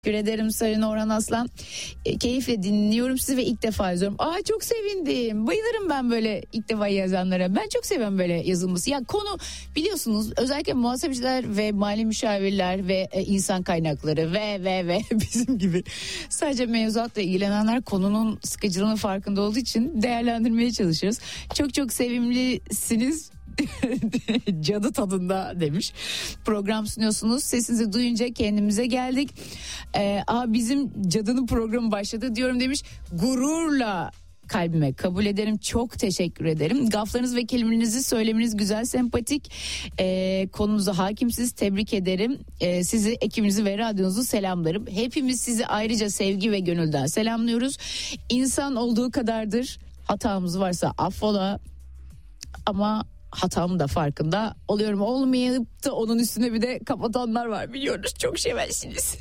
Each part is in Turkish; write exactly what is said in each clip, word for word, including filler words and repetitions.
Teşekkür ederim Sayın Orhan Aslan. E, keyifle dinliyorum sizi ve ilk defa yazıyorum. Aa, çok sevindim. Bayılırım ben böyle ilk defa yazanlara. Ben çok seviyorum böyle yazılması. Ya konu biliyorsunuz özellikle muhasebeciler ve mali müşavirler ve e, insan kaynakları ve ve ve bizim gibi sadece mevzuatla ilgilenenler konunun sıkıcılığının farkında olduğu için değerlendirmeye çalışıyoruz. Çok çok sevimlisiniz. Cadı tadında demiş. Program sunuyorsunuz. Sesinizi duyunca kendimize geldik. Ee, aha bizim cadının programı başladı diyorum demiş. Gururla kalbime kabul ederim. Çok teşekkür ederim. Gaflarınız ve kelimelerinizi söylemeniz güzel, sempatik. Ee, konunuza hakimsiniz. Tebrik ederim. Ee, sizi, ekibinizi ve radyonuzu selamlarım. Hepimiz sizi ayrıca sevgi ve gönülden selamlıyoruz. İnsan olduğu kadardır. Hatamız varsa affola. Ama hatamın da farkında oluyorum. Olmayıp da onun üstüne bir de kapatanlar var, biliyoruz. Çok şevelsiniz.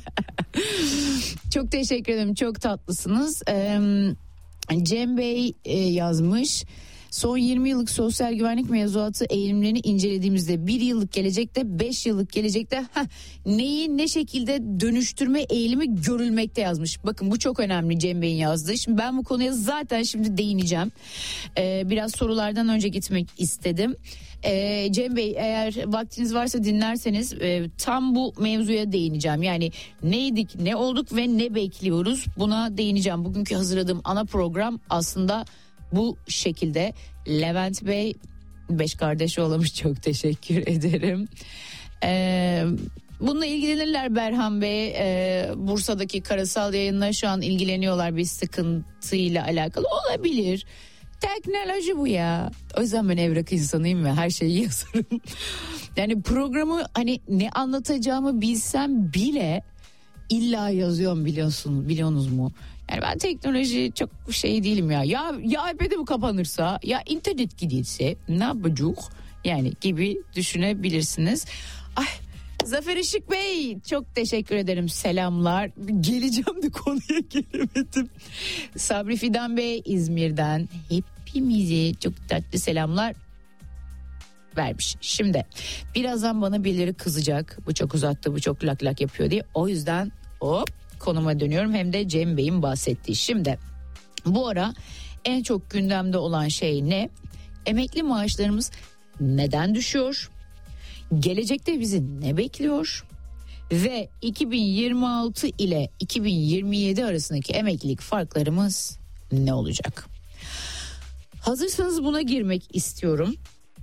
Çok teşekkür ederim. Çok tatlısınız. Ee, Cem Bey e, yazmış. Son yirmi yıllık sosyal güvenlik mevzuatı eğilimlerini incelediğimizde bir yıllık gelecekte, beş yıllık gelecekte heh, neyi ne şekilde dönüştürme eğilimi görülmekte yazmış. Bakın bu çok önemli Cem Bey'in yazdığı. Şimdi ben bu konuya zaten şimdi değineceğim. Ee, biraz sorulardan önce gitmek istedim. Ee, Cem Bey, eğer vaktiniz varsa dinlerseniz e, tam bu mevzuya değineceğim. Yani neydik, ne olduk ve ne bekliyoruz, buna değineceğim. Bugünkü hazırladığım ana program aslında bu şekilde. Levent Bey beş kardeş olamış, çok teşekkür ederim. Ee, bununla ilgilenirler Berhan Bey. Ee, Bursa'daki karasal yayınla şu an ilgileniyorlar, bir sıkıntıyla alakalı olabilir. Teknoloji bu ya. O yüzden ben evrak insanıyım ve her şeyi yazarım. Yani programı hani ne anlatacağımı bilsem bile illa yazıyorum, biliyorsunuz, biliyorsunuz mu? Yani ben teknoloji çok şey değilim ya. Ya ya iPad'im kapanırsa, ya internet giderse ne yapacağız? Yani gibi düşünebilirsiniz. Ay, Zafer Işık Bey çok teşekkür ederim, selamlar. Geleceğim de konuya gelemedim. Sabri Fidan Bey İzmir'den hepimize çok tatlı selamlar vermiş. Şimdi birazdan bana birileri kızacak. Bu çok uzattı, bu çok lak lak yapıyor diye. O yüzden hop konuma dönüyorum, hem de Cem Bey'in bahsettiği. Şimdi bu ara en çok gündemde olan şey ne? Emekli maaşlarımız neden düşüyor? Gelecekte bizi ne bekliyor? Ve iki bin yirmi altı ile iki bin yirmi yedi arasındaki emeklilik farklarımız ne olacak? Hazırsanız buna girmek istiyorum.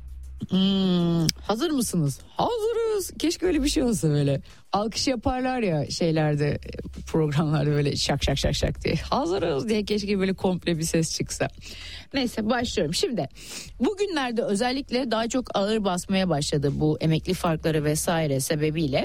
Hmm, hazır mısınız? Hazırız. Keşke öyle bir şey olsa, böyle alkış yaparlar ya şeylerde, programlarda böyle şak şak şak şak diye. Hazırız diye keşke böyle komple bir ses çıksa. Neyse, başlıyorum. Şimdi bugünlerde özellikle daha çok ağır basmaya başladı bu emekli farkları vesaire sebebiyle.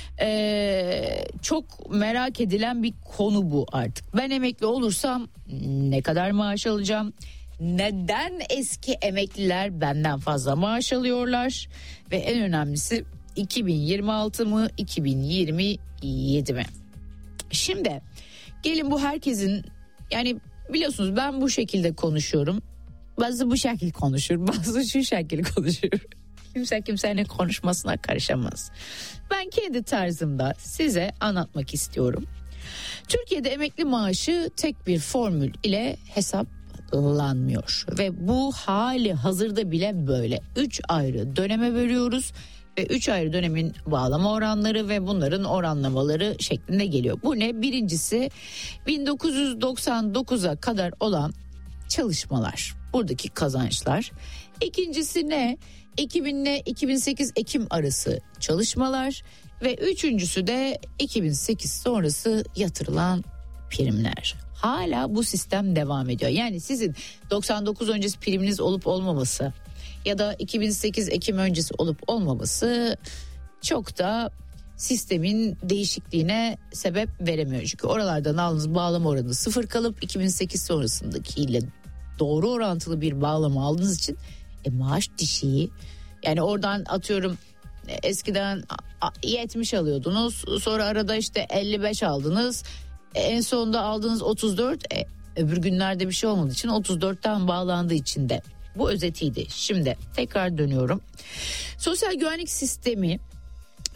Ee, çok merak edilen bir konu bu artık. Ben emekli olursam ne kadar maaş alacağım? Neden eski emekliler benden fazla maaş alıyorlar? Ve en önemlisi iki bin yirmi altı mı, iki bin yirmi yedi mi? Şimdi gelin, bu herkesin, yani biliyorsunuz ben bu şekilde konuşuyorum. Bazı bu şekilde konuşur, bazı şu şekilde konuşur. Kimse kimsenin konuşmasına karışamaz. Ben kendi tarzımda size anlatmak istiyorum. Türkiye'de emekli maaşı tek bir formül ile hesap lanmıyor ve bu hali hazırda bile böyle üç ayrı döneme bölüyoruz ve üç ayrı dönemin bağlama oranları ve bunların oranlamaları şeklinde geliyor. Bu ne? Birincisi bin dokuz yüz doksan dokuza kadar olan çalışmalar, buradaki kazançlar. İkincisi ne? iki bin ile iki bin sekiz Ekim arası çalışmalar ve üçüncüsü de iki bin sekiz sonrası yatırılan primler. Hala bu sistem devam ediyor. Yani sizin doksan dokuz öncesi priminiz olup olmaması ya da iki bin sekiz Ekim öncesi olup olmaması çok da sistemin değişikliğine sebep veremiyor. Çünkü oralardan aldığınız bağlama oranı sıfır kalıp iki bin sekiz sonrasındakiyle doğru orantılı bir bağlama aldığınız için e, maaş düşüğü. Yani oradan atıyorum, eskiden yetmiş alıyordunuz, sonra arada işte elli beş aldınız. En sonunda aldığınız otuz dört, e, öbür günlerde bir şey olmadığı için otuz dörtten bağlandığı için de bu özetiydi. Şimdi tekrar dönüyorum. Sosyal güvenlik sistemi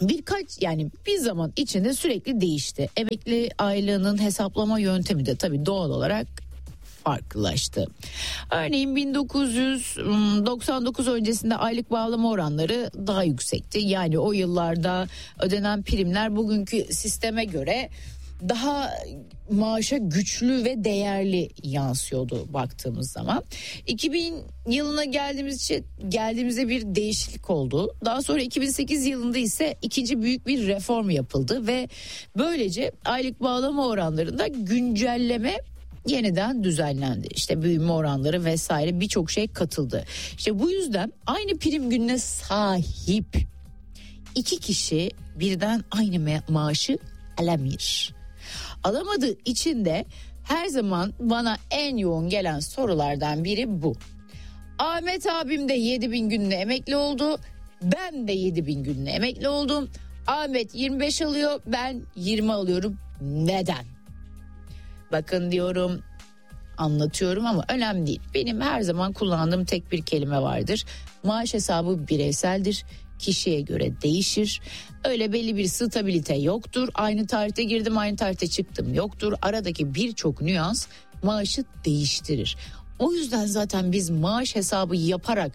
birkaç yani bir zaman içinde sürekli değişti. Emekli aylığının hesaplama yöntemi de tabii doğal olarak farklılaştı. Örneğin bin dokuz yüz doksan dokuz öncesinde aylık bağlama oranları daha yüksekti. Yani o yıllarda ödenen primler bugünkü sisteme göre daha maaşa güçlü ve değerli yansıyordu baktığımız zaman. iki bin yılına geldiğimiz için geldiğimizde bir değişiklik oldu. Daha sonra iki bin sekiz yılında ise ikinci büyük bir reform yapıldı ve böylece aylık bağlama oranlarında güncelleme yeniden düzenlendi. İşte büyüme oranları vesaire birçok şey katıldı. İşte bu yüzden aynı prim gününe sahip iki kişi birden aynı ma- maaşı alamıyor. Alamadığı için de her zaman bana en yoğun gelen sorulardan biri bu. Ahmet abim de yedi bin gününe emekli oldu. Ben de yedi bin gününe emekli oldum. Ahmet yirmi beş alıyor, ben yirmi alıyorum. Neden? Bakın diyorum, anlatıyorum ama önemli değil. Benim her zaman kullandığım tek bir kelime vardır. Maaş hesabı bireyseldir. Kişiye göre değişir. Öyle belli bir stabilite yoktur. Aynı tarihte girdim, aynı tarihte çıktım yoktur. Aradaki birçok nüans maaşı değiştirir. O yüzden zaten biz maaş hesabı yaparak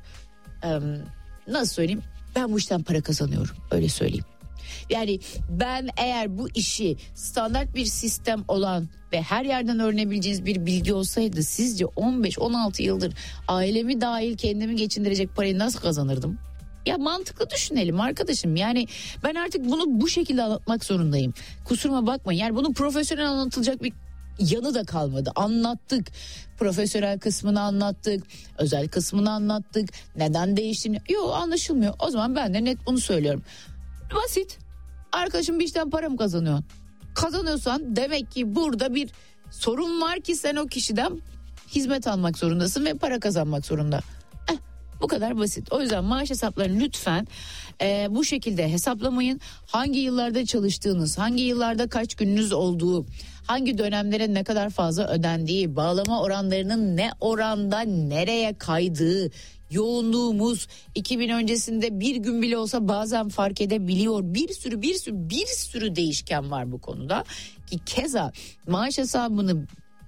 nasıl söyleyeyim, ben bu işten para kazanıyorum, öyle söyleyeyim. Yani ben eğer bu işi standart bir sistem olan ve her yerden öğrenebileceğiniz bir bilgi olsaydı sizce on beş on altı yıldır ailemi dahil kendimi geçindirecek parayı nasıl kazanırdım? Ya mantıklı düşünelim arkadaşım. Yani ben artık bunu bu şekilde anlatmak zorundayım. Kusuruma bakmayın. Yani bunun profesyonel anlatılacak bir yanı da kalmadı. Anlattık. Profesyonel kısmını anlattık. Özel kısmını anlattık. Neden değiştiğini. Yok, anlaşılmıyor. O zaman ben de net bunu söylüyorum. Basit. Arkadaşım bir işten para mı kazanıyorsun? Kazanıyorsan demek ki burada bir sorun var ki sen o kişiden hizmet almak zorundasın ve para kazanmak zorunda. Eh, bu kadar basit. O yüzden maaş hesaplarını lütfen e, bu şekilde hesaplamayın. Hangi yıllarda çalıştığınız, hangi yıllarda kaç gününüz olduğu, hangi dönemlere ne kadar fazla ödendiği, bağlama oranlarının ne oranda nereye kaydığı, yoğunluğumuz iki bin öncesinde bir gün bile olsa bazen fark edebiliyor. Bir sürü bir sürü bir sürü değişken var bu konuda. Ki keza maaş hesabını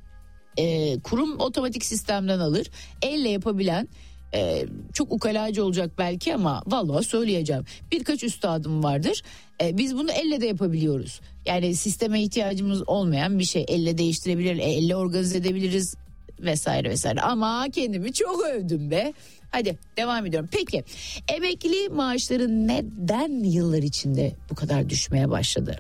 e, kurum otomatik sistemden alır. Elle yapabilen e, çok ukalacı olacak belki ama vallahi söyleyeceğim. Birkaç üstadım vardır. E, biz bunu elle de yapabiliyoruz. Yani sisteme ihtiyacımız olmayan bir şey. Elle değiştirebilir, elle organize edebiliriz vesaire vesaire. Ama kendimi çok övdüm be. Hadi devam ediyorum. Peki emekli maaşları neden yıllar içinde bu kadar düşmeye başladı?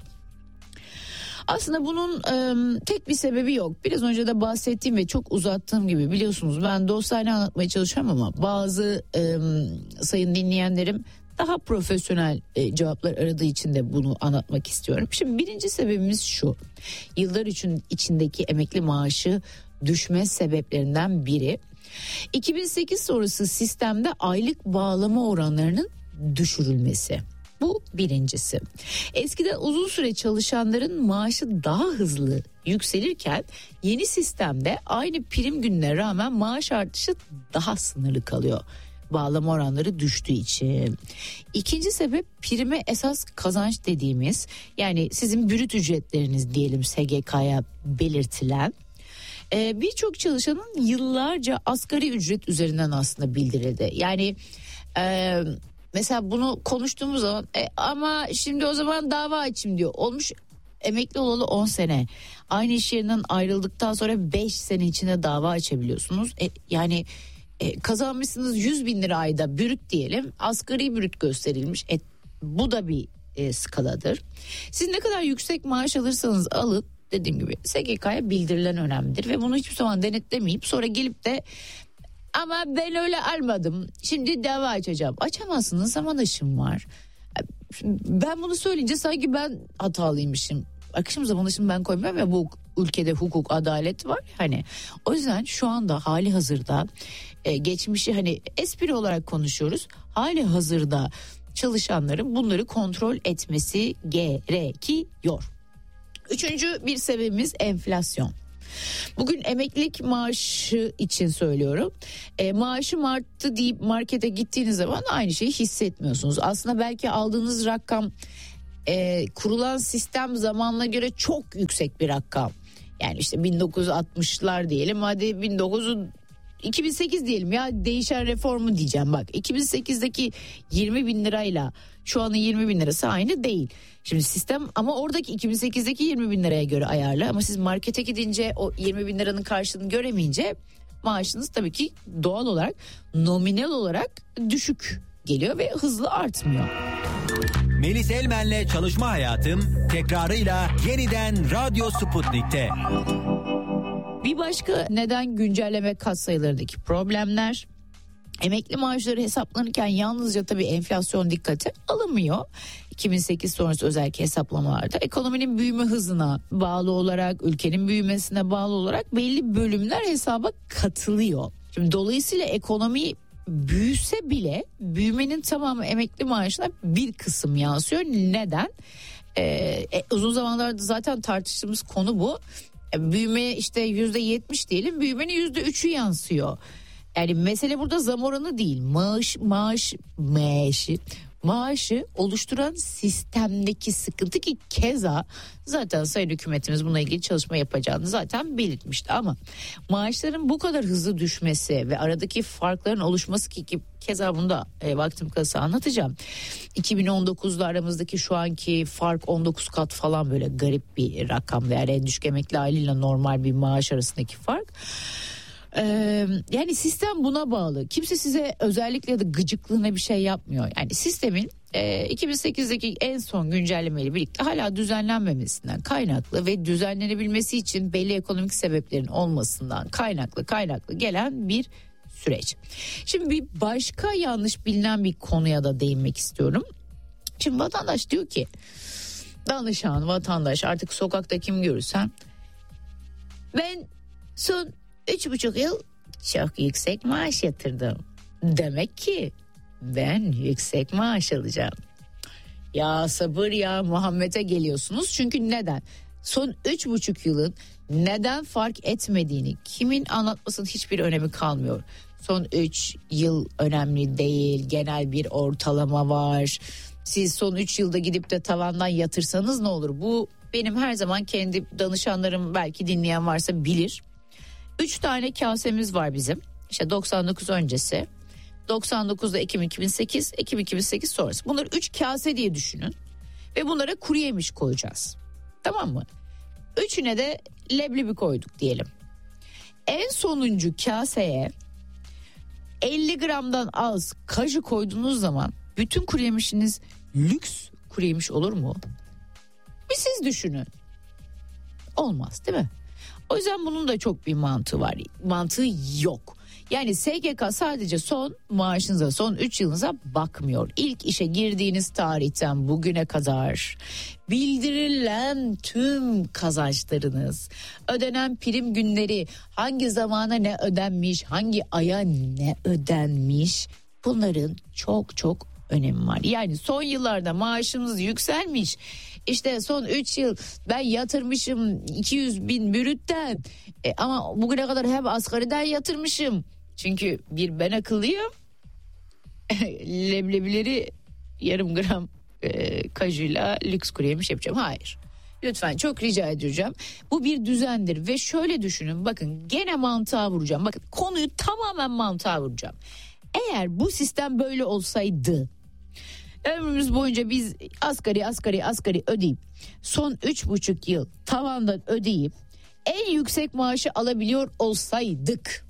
Aslında bunun e, tek bir sebebi yok. Biraz önce de bahsettiğim ve çok uzattığım gibi, biliyorsunuz ben dostane anlatmaya çalışıyorum ama bazı e, sayın dinleyenlerim daha profesyonel e, cevaplar aradığı için de bunu anlatmak istiyorum. Şimdi birinci sebebimiz şu. Yıllar için içindeki emekli maaşı düşme sebeplerinden biri, iki bin sekiz sonrası sistemde aylık bağlama oranlarının düşürülmesi. Bu birincisi. Eskiden uzun süre çalışanların maaşı daha hızlı yükselirken yeni sistemde aynı prim gününe rağmen maaş artışı daha sınırlı kalıyor. Bağlama oranları düştüğü için. İkinci sebep, prime esas kazanç dediğimiz, yani sizin brüt ücretleriniz diyelim S G K'ya belirtilen. Ee, birçok çalışanın yıllarca asgari ücret üzerinden aslında bildirildi. Yani e, mesela bunu konuştuğumuz zaman e, ama şimdi o zaman dava açayım diyor. Olmuş emekli olalı on sene. Aynı iş yerinden ayrıldıktan sonra beş sene içinde dava açabiliyorsunuz. E, yani e, kazanmışsınız yüz bin lira ayda brüt diyelim. Asgari brüt gösterilmiş. E, bu da bir e, skaladır. Siz ne kadar yüksek maaş alırsanız alın, dediğim gibi S G K'ya bildirilen önemlidir ve bunu hiçbir zaman denetlemeyip sonra gelip de ama ben öyle almadım, şimdi dava açacağım. Açamazsınız, zaman aşım var. Ben bunu söyleyince sanki ben hatalıymışım. Akışım zaman aşım ben koymam ya, bu ülkede hukuk, adalet var hani. O yüzden şu anda hali hazırda e, geçmişi hani espri olarak konuşuyoruz. Hali hazırda çalışanların bunları kontrol etmesi gerekiyor. Üçüncü bir sebebimiz enflasyon. Bugün emeklilik maaşı için söylüyorum. E, maaşım arttı deyip markete gittiğiniz zaman aynı şeyi hissetmiyorsunuz. Aslında belki aldığınız rakam e, kurulan sistem zamanına göre çok yüksek bir rakam. Yani işte bin dokuz yüz altmışlar diyelim, hadi bin dokuz yüz iki bin sekiz diyelim ya, değişen reformu diyeceğim bak. iki bin sekizdeki yirmi bin lirayla şu anın yirmi bin lirası aynı değil. Şimdi sistem ama oradaki iki bin sekizdeki yirmi bin liraya göre ayarlı, ama siz markete gidince o yirmi bin liranın karşılığını göremeyince maaşınız tabii ki doğal olarak nominal olarak düşük geliyor ve hızlı artmıyor. Melis Elmen'le Çalışma Hayatım tekrarıyla yeniden Radyo Sputnik'te. Bir başka neden güncelleme katsayılarındaki problemler. Emekli maaşları hesaplanırken yalnızca tabii enflasyon dikkate alınmıyor. iki bin sekiz sonrası özellikle hesaplamalarda ekonominin büyüme hızına bağlı olarak, ülkenin büyümesine bağlı olarak belli bölümler hesaba katılıyor. Şimdi dolayısıyla ekonomi büyüse bile büyümenin tamamı emekli maaşına bir kısım yansıyor. Neden? Ee, uzun zamanlarda zaten tartıştığımız konu bu. Büyüme işte yüzde yetmiş diyelim, büyümenin yüzde üçü yansıyor. Yani mesele burada zam oranı değil, maaş maaş maaşı maaşı oluşturan sistemdeki sıkıntı, ki keza zaten sayın hükümetimiz bununla ilgili çalışma yapacağını zaten belirtmişti. Ama maaşların bu kadar hızlı düşmesi ve aradaki farkların oluşması, ki, ki keza bunu da e, vaktim kalırsa anlatacağım. iki bin on dokuzda aramızdaki şu anki fark on dokuz kat falan, böyle garip bir rakam. Yani en düşük emekli aileyle normal bir maaş arasındaki fark. Ee, yani sistem buna bağlı. Kimse size özellikle ya da gıcıklığına bir şey yapmıyor. Yani sistemin e, iki bin sekizdeki en son güncellemeyle birlikte hala düzenlenmemesinden kaynaklı ve düzenlenebilmesi için belli ekonomik sebeplerin olmasından kaynaklı kaynaklı gelen bir süreç. Şimdi bir başka yanlış bilinen bir konuya da değinmek istiyorum. Şimdi vatandaş diyor ki, danışan vatandaş, artık sokakta kim görürsen, ben son üç buçuk yıl çok yüksek maaş yatırdım. Demek ki ben yüksek maaş alacağım. Ya sabır ya, Muhammed'e geliyorsunuz. Çünkü neden? Son üç buçuk yılın neden fark etmediğini kimin anlatmasının hiçbir önemi kalmıyor. Son üç yıl önemli değil. Genel bir ortalama var. Siz son üç yılda gidip de tavandan yatırsanız ne olur? Bu benim her zaman kendi danışanlarım, belki dinleyen varsa bilir. Üç tane kasemiz var bizim. İşte doksan dokuz öncesi, doksan dokuzda Ekim iki bin sekiz, Ekim iki bin sekiz sonrası. Bunları üç kase diye düşünün. Ve bunlara kuru yemiş koyacağız. Tamam mı? Üçüne de leblebi koyduk diyelim. En sonuncu kaseye elli gramdan az kaju koyduğunuz zaman bütün kuru yemişiniz lüks kuru yemiş olur mu? Bir siz düşünün. Olmaz değil mi? O yüzden bunun da çok bir mantığı var. Mantığı yok. Yani S G K sadece son maaşınıza, son üç yılınıza bakmıyor. İlk işe girdiğiniz tarihten bugüne kadar bildirilen tüm kazançlarınız, ödenen prim günleri, hangi zamana ne ödenmiş, hangi aya ne ödenmiş, bunların çok çok önemi var. Yani son yıllarda maaşımız yükselmiş. İşte son üç yıl ben yatırmışım iki yüz bin brütten, e, ama bugüne kadar hep asgariden yatırmışım. Çünkü bir ben akıllıyım. Leblebileri yarım gram e, kajuyla lüks kuru yemiş yapacağım. Hayır. Lütfen, çok rica edeceğim. Bu bir düzendir ve şöyle düşünün, bakın gene mantığa vuracağım. Bakın konuyu tamamen mantığa vuracağım. Eğer bu sistem böyle olsaydı, ömrümüz boyunca biz asgari asgari asgari ödeyip son üç buçuk yıl tavandan ödeyip en yüksek maaşı alabiliyor olsaydık,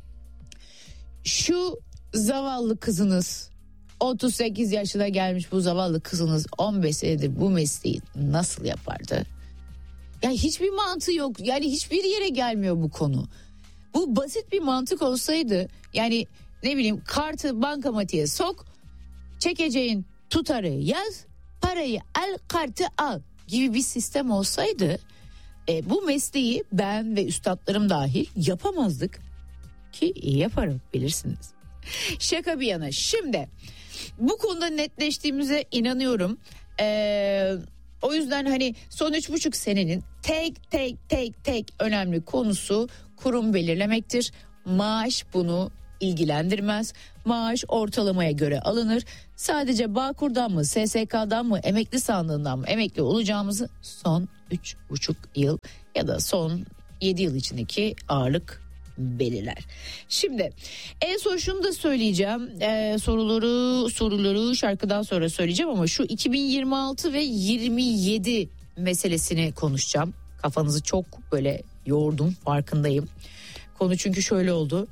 şu zavallı kızınız, otuz sekiz yaşına gelmiş bu zavallı kızınız on beş senedir bu mesleği nasıl yapardı? Yani hiçbir mantığı yok. Yani hiçbir yere gelmiyor bu konu. Bu basit bir mantık olsaydı, yani ne bileyim, kartı bankamatiğe sok, çekeceğin tutarı yaz, parayı al, kartı al gibi bir sistem olsaydı e, bu mesleği ben ve üstadlarım dahil yapamazdık ki yaparım, bilirsiniz. Şaka bir yana, şimdi bu konuda netleştiğimize inanıyorum. Ee, O yüzden hani son üç buçuk senenin tek tek tek tek önemli konusu kurum belirlemektir. Maaş bunu ilgilendirmez. Maaş ortalamaya göre alınır. Sadece Bağkur'dan mı, S S K'dan mı, emekli sandığından mı emekli olacağımızı son üç buçuk yıl ya da son yedi yıl içindeki ağırlık belirler. Şimdi en son şunu da söyleyeceğim. Ee, soruları soruları şarkıdan sonra söyleyeceğim ama şu iki bin yirmi altı ve yirmi yedi meselesini konuşacağım. Kafanızı çok böyle yordum, farkındayım. Konu çünkü şöyle oldu.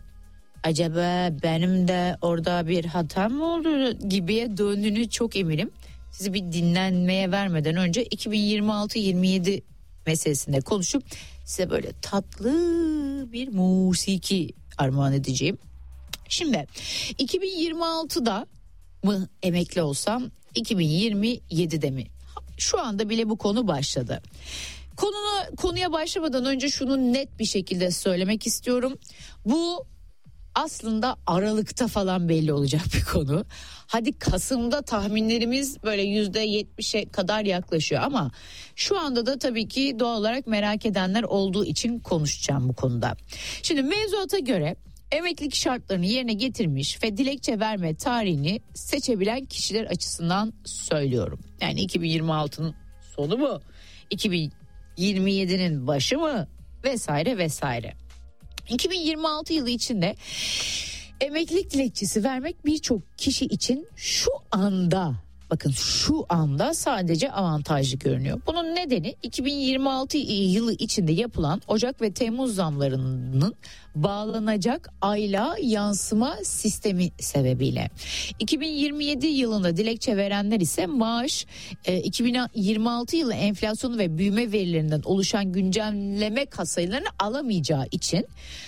Acaba benim de orada bir hatam mı oldu gibiye döndüğünü çok eminim. Sizi bir dinlenmeye vermeden önce iki bin yirmi altı yirmi yedi meselesinde konuşup size böyle tatlı bir musiki armağan edeceğim. Şimdi iki bin yirmi altıda mı emekli olsam, iki bin yirmi yedide mi? Şu anda bile bu konu başladı. Konuna, konuya başlamadan önce şunu net bir şekilde söylemek istiyorum. Bu aslında Aralık'ta falan belli olacak bir konu. Hadi Kasım'da tahminlerimiz böyle yüzde yetmişe kadar yaklaşıyor ama şu anda da tabii ki doğal olarak merak edenler olduğu için konuşacağım bu konuda. Şimdi mevzuata göre emeklilik şartlarını yerine getirmiş ve dilekçe verme tarihini seçebilen kişiler açısından söylüyorum. Yani iki bin yirmi altının sonu mu? iki bin yirmi yedinin başı mı? Vesaire vesaire. iki bin yirmi altı yılı içinde emeklilik dilekçesi vermek birçok kişi için şu anda, bakın şu anda sadece avantajlı görünüyor. Bunun nedeni iki bin yirmi altı yılı içinde yapılan Ocak ve Temmuz zamlarının bağlanacak aylığa yansıma sistemi sebebiyle. iki bin yirmi yedi yılında dilekçe verenler ise maaş iki bin yirmi altı yılı enflasyonu ve büyüme verilerinden oluşan güncelleme sayılarını alamayacağı için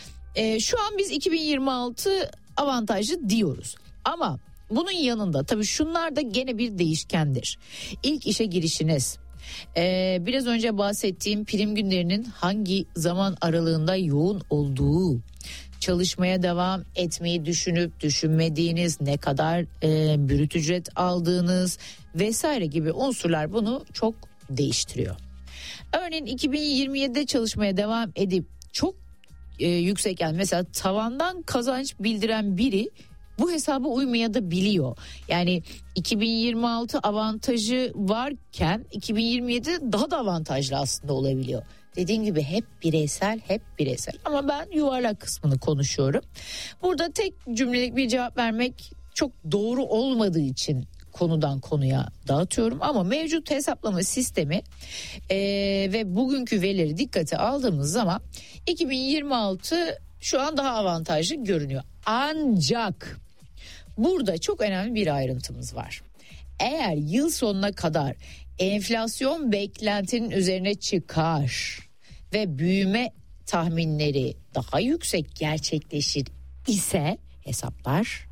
şu an biz iki bin yirmi altı avantajlı diyoruz. Ama bunun yanında tabii şunlar da gene bir değişkendir. İlk işe girişiniz, ee, biraz önce bahsettiğim prim günlerinin hangi zaman aralığında yoğun olduğu, çalışmaya devam etmeyi düşünüp düşünmediğiniz, ne kadar e, brüt ücret aldığınız vesaire gibi unsurlar bunu çok değiştiriyor. Örneğin iki bin yirmi yedide çalışmaya devam edip çok e, yüksek, yani mesela tavandan kazanç bildiren biri bu hesaba uymaya da biliyor. Yani iki bin yirmi altı avantajı varken iki bin yirmi yedi daha da avantajlı aslında olabiliyor. Dediğim gibi hep bireysel, hep bireysel. Ama ben yuvarlak kısmını konuşuyorum. Burada tek cümlelik bir cevap vermek çok doğru olmadığı için konudan konuya dağıtıyorum. Ama mevcut hesaplama sistemi e, ve bugünkü verileri dikkate aldığımız zaman iki bin yirmi altı şu an daha avantajlı görünüyor. Ancak burada çok önemli bir ayrıntımız var. Eğer yıl sonuna kadar enflasyon beklentinin üzerine çıkar ve büyüme tahminleri daha yüksek gerçekleşir ise hesaplar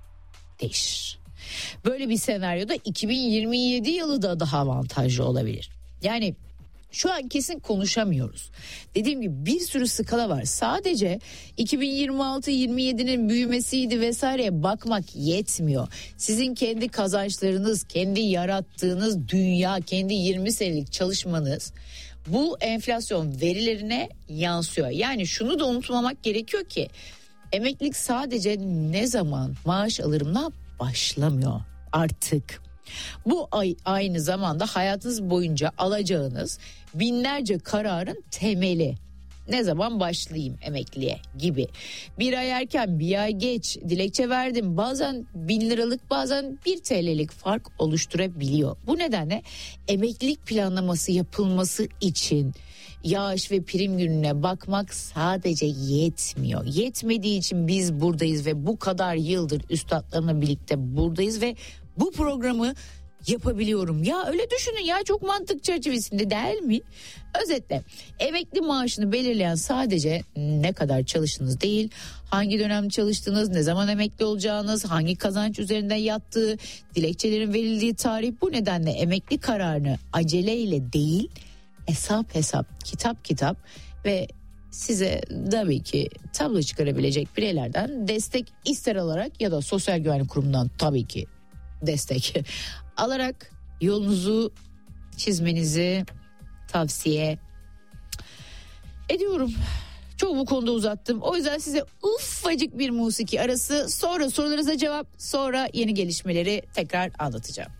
değişir. Böyle bir senaryoda iki bin yirmi yedi yılı da daha avantajlı olabilir. Yani şu an kesin konuşamıyoruz. Dediğim gibi bir sürü skala var. Sadece iki bin yirmi altı yirmi yedinin büyümesiydi vesaireye bakmak yetmiyor. Sizin kendi kazançlarınız, kendi yarattığınız dünya, kendi yirmi senelik çalışmanız bu enflasyon verilerine yansıyor. Yani şunu da unutmamak gerekiyor ki emeklilik sadece ne zaman maaş alırımla başlamıyor artık. Bu ay aynı zamanda hayatınız boyunca alacağınız binlerce kararın temeli. Ne zaman başlayayım emekliye gibi. Bir ay erken, bir ay geç dilekçe verdim. Bazen bin liralık, bazen bir T L'lik fark oluşturabiliyor. Bu nedenle emeklilik planlaması yapılması için yaş ve prim gününe bakmak sadece yetmiyor. Yetmediği için biz buradayız ve bu kadar yıldır üstadlarımla birlikte buradayız ve bu programı yapabiliyorum. Ya öyle düşünün ya, çok mantık çerçevesinde değil mi? Özetle emekli maaşını belirleyen sadece ne kadar çalıştığınız değil, hangi dönem çalıştığınız, ne zaman emekli olacağınız, hangi kazanç üzerinde yattığı, dilekçelerin verildiği tarih. Bu nedenle emekli kararını aceleyle değil, hesap hesap, kitap kitap ve size tabii ki tablo çıkarabilecek bireylerden destek ister alarak ya da Sosyal Güvenlik Kurumu'ndan tabii ki destek alarak yolunuzu çizmenizi tavsiye ediyorum. Çok bu konuda uzattım. O yüzden size ufacık bir musiki arası, sonra sorularınıza cevap, sonra yeni gelişmeleri tekrar anlatacağım.